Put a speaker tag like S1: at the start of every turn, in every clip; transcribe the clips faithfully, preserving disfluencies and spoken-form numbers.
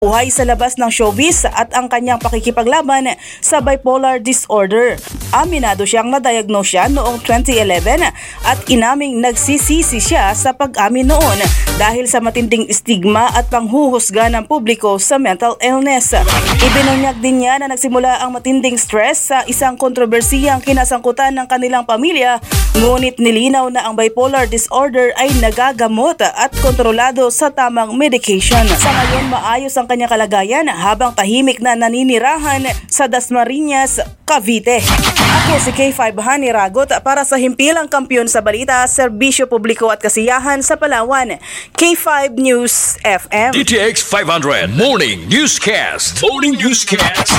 S1: buhay sa labas ng showbiz at ang kanyang pakikipaglaban sa bipolar disorder. Aminado siyang na-diagnose siya noong twenty eleven at inaming nagsisisi siya sa pag-amin noon dahil sa matinding stigma at panghuhusga ng publiko sa mental illness. Ibinunyag din niya na nagsimula ang matinding stress sa isang kontrobersiyang kinasangkutan ng kanilang pamilya, ngunit nilinaw na ang bipolar disorder ay nagagamot at kontrolado sa tamang medication. Sa ngayon, maayos ang kanyang kalagayan habang tahimik na naninirahan sa Dasmariñas, Cavite. Ako si K five Honey Ragot para sa himpilang kampiyon sa balita, serbisyo publiko at kasiyahan sa Palawan. K five News F M.
S2: D T X five hundred Morning Newscast. Morning Newscast.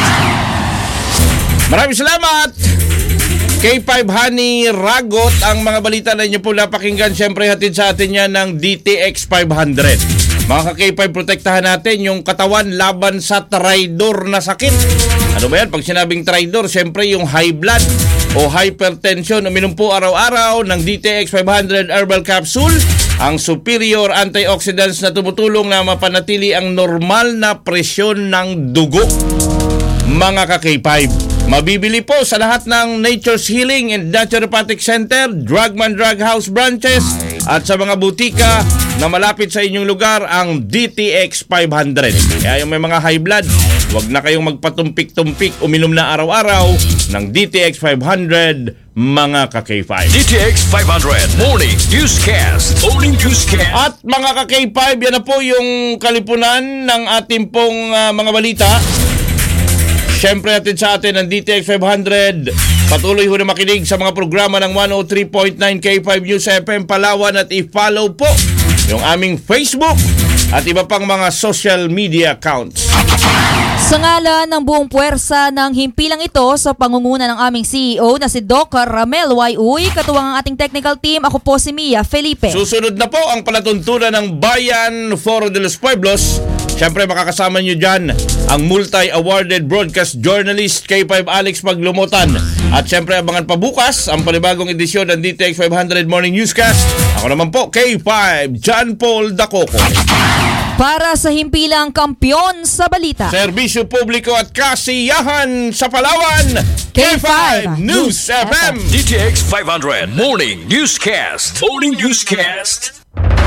S3: Maraming salamat! K five Honey Ragot, ang mga balita na inyo po napakinggan. Siyempre hatid sa atin yan ng D T X five hundred. Mga ka-K five, protektahan natin yung katawan laban sa traidor na sakit. Ano ba yan? Pag sinabing traidor, siyempre yung high blood o hypertension. Uminom po araw-araw ng D T X five hundred Herbal Capsule, ang superior antioxidants na tumutulong na mapanatili ang normal na presyon ng dugo. Mga ka-K five, mabibili po sa lahat ng Nature's Healing and Naturopathic Center, Drugman Drug House branches at sa mga butika na malapit sa inyong lugar ang D T X five hundred. Kaya yung may mga high blood, huwag na kayong magpatumpik-tumpik, uminom na araw-araw ng D T X five hundred, mga ka-K five.
S2: D T X five hundred Morning Newscast. Morning Newscast.
S3: At mga ka-K five, yan na po yung kalipunan ng ating pong uh, mga balita. Siyempre natin sa atin ang D T X five hundred. Patuloy ho na makinig sa mga programa ng one oh three point nine K five News F M Palawan at i-follow po yung aming Facebook at iba pang mga social media accounts.
S4: Sa ngalan ng buong puwersa ng himpilang ito sa pangunguna ng aming C E O na si Doc Ramel Y. Uy, katuwang ang ating technical team, ako po si Mia Felipe.
S3: Susunod na po ang palatuntunan ng Bayan Foro de los Pueblos. Siyempre makakasama nyo dyan ang multi-awarded broadcast journalist K five Alex Paglumutan. At siyempre abangan pa bukas ang panibagong edisyon ng D T X five hundred Morning Newscast. Ako naman po, K five John Paul Dacoco.
S4: Para sa himpilang kampiyon sa balita,
S3: serbisyo publiko at kasiyahan sa Palawan, K five News F M.
S2: D T X five hundred Morning Newscast. Morning Newscast.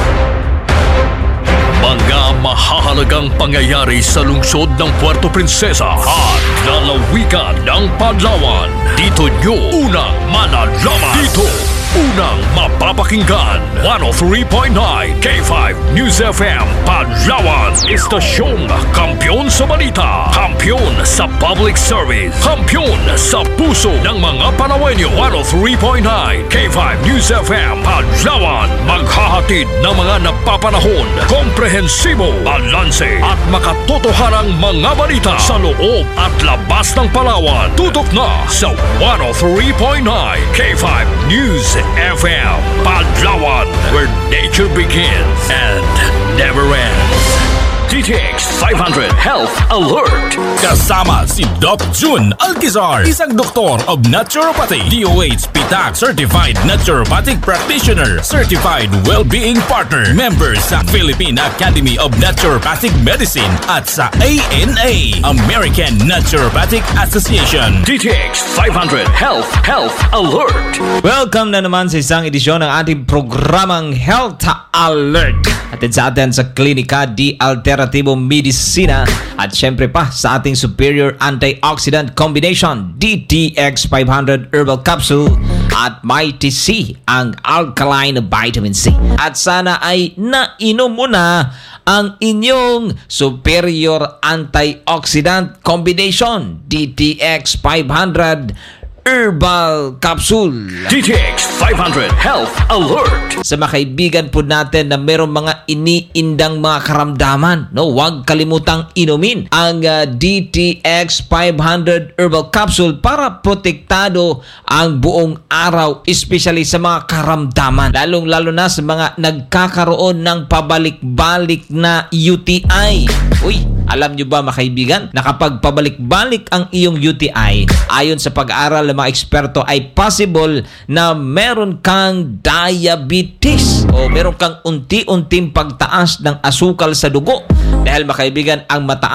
S2: Mga mahahalagang pangyayari sa lungsod ng Puerto Princesa at lalawigan ng Palawan. Dito nyo unang malalaman. Dito unang mapapakinggan. one oh three point nine K five News F M Palawan. Istasyong kampiyon sa balita, kampiyon sa public service, kampiyon sa puso ng mga Palawenyo. one oh three point nine K five News F M Palawan. Maghahatid ng mga napapanahon, komprehensibo, balanse at makatotohanang mga balita sa loob at labas ng Palawan. Tutok na sa one oh three point nine K five News F M Palawan, where nature begins and never ends. D T X five hundred Health Alert.
S5: Kasama si Doc June Alquizar, isang doktor of naturopathy, D O H P T A C Certified Naturopathic Practitioner, Certified Wellbeing Partner, member sa Philippine Academy of Naturopathic Medicine at sa A N A, American Naturopathic Association.
S2: D T X five hundred Health Health Alert.
S6: Welcome na naman sa isang edisyon ng ating programang Health Alert. Atin sa atin sa Klinika di Alternativo Medicina at syempre pa sa ating Superior Antioxidant Combination D T X five hundred Herbal Capsule at Mighty C, ang Alkaline Vitamin C. At sana ay nainom mo na ang inyong Superior Antioxidant Combination D T X five hundred Herbal Capsule.
S2: D T X five hundred Health Alert.
S6: Sa mga kaibigan po natin na mayroong mga iniindang mga karamdaman, no, huwag kalimutang inumin ang uh, D T X five hundred Herbal Capsule para protektado ang buong araw, especially sa mga karamdaman, lalong-lalo na sa mga nagkakaroon ng pabalik-balik na U T I. Uy, alam nyo ba mga kaibigan na kapag pabalik-balik ang iyong U T I, ayon sa pag-aaral ng mga eksperto ay possible na meron kang diabetes o meron kang unti-unting pagtaas ng asukal sa dugo. Dahil makaibigan, ang mataas